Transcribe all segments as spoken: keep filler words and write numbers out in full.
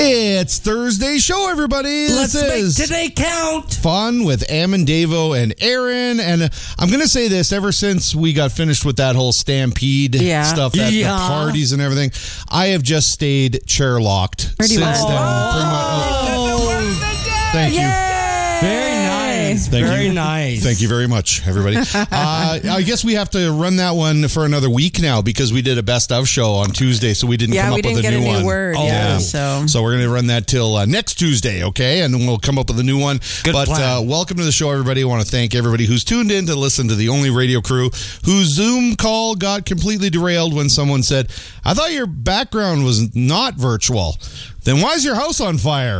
It's Thursday show, everybody. Let's this make is today count. Fun with Am Davo and Aaron. And I'm going to say this, ever since we got finished with that whole Stampede Yeah. stuff, at Yeah. the parties and everything, I have just stayed chair locked Pretty since much. then. Pretty much. Oh, thank you. Very nice. Thank Very you. nice. Thank you very much, everybody. uh, I guess we have to run that one for another week now because we did a best of show on Tuesday, so we didn't Yeah, come we up didn't with a get new a new one. word. Oh. Yeah, so So we're going to run that till uh, next Tuesday, okay? And then we'll come up with a new one. Good but plan. Uh, welcome to the show, everybody. I want to thank everybody who's tuned in to listen to the only radio crew whose Zoom call got completely derailed when someone said, I thought your background was not virtual. Then why is your house on fire?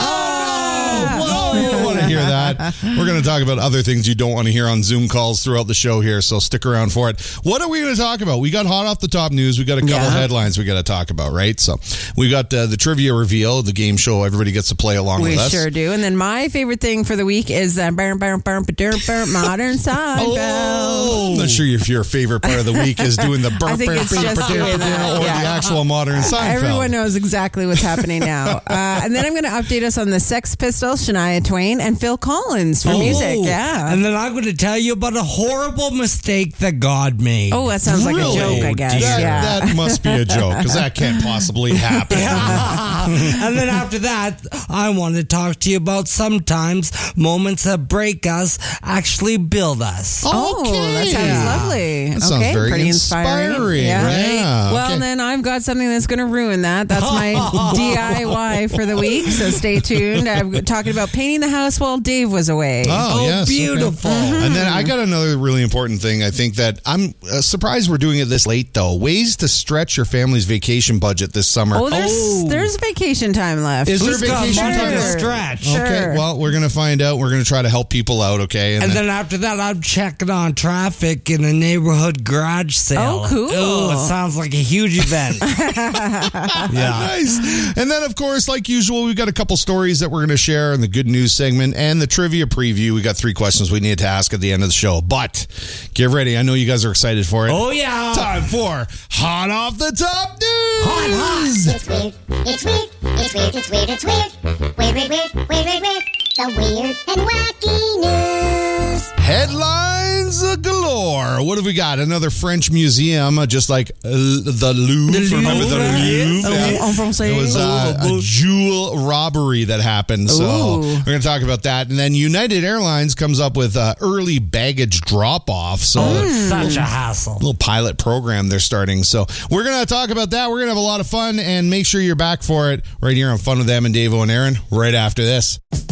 Oh, no, you don't want to hear that. We're going to talk about other things you don't want to hear on Zoom calls throughout the show here, so stick around for it. What are we going to talk about? We got hot off the top news. We got a couple Yeah. headlines we got to talk about, right? So we got uh, the trivia reveal, the game show. Everybody gets to play along we with us. sure do. And then my favorite thing for the week is uh, burn, burn, burn, burn, burn, Modern Seinfeld. Oh, I'm not sure if your favorite part of the week is doing the burp, I think burp, it's burp, just burp, doing burp, that, or yeah. the actual modern Seinfeld. Everyone knows exactly what's happening now. Uh, and then I'm going to update us on the Sex Pistols, Shania Twain, and Phil Collins for Oh, music. Yeah. And then I'm going to tell you about a horrible mistake that God made. Oh, that sounds like Really? a joke, I guess. That, yeah. that must be a joke because that can't possibly happen. And then after that, I want to talk to you about sometimes moments that break us actually build us. Oh, that Okay. sounds lovely. That sounds okay, very pretty inspiring. inspiring. Yeah. Yeah, Well, okay. then I've got something that's going to ruin that. That's my D I Y for the week. So stay tuned. I'm talking about painting the house while Dave was away. Oh, Oh, yes. okay. beautiful. And then I got another really important thing. I think that I'm uh, surprised we're doing it this late, though. Ways to stretch your family's vacation budget this summer. Oh, there's Oh. there's vacation time left. Is there Who's got vacation money time? to Sure. stretch? Sure. Okay, well, we're going to find out. We're going to try to help people out, okay? And then after that, I'm checking on traffic in a neighborhood garage sale. Oh, cool. Ooh, it sounds like a huge event. Yeah. Nice. And then, of course, like usual, we've got a couple stories that we're going to share in the good news segment and the trivia preview. We got three questions we need to ask at the end of the show. But get ready. I know you guys are excited for it. Oh, yeah. Time for Hot Off the Top News. Hot, hot. It's weird, it's weird, it's weird, it's weird, it's weird. Weird, weird, weird, weird, weird, weird. The weird and wacky news. Headlines galore. What have we got? Another French museum, uh, just like uh, the Louvre. The Remember the Louvre, Louvre? yes. Yeah. En français. It was uh, a jewel robbery that happened. So Ooh. we're going to talk about that. And then United Airlines comes up with uh, early baggage drop-off. So Such a hassle. little pilot program they're starting. So we're going to talk about that. We're going to have a lot of fun, and make sure you're back for it right here on Fun with Em and Davo and Aaron right after this.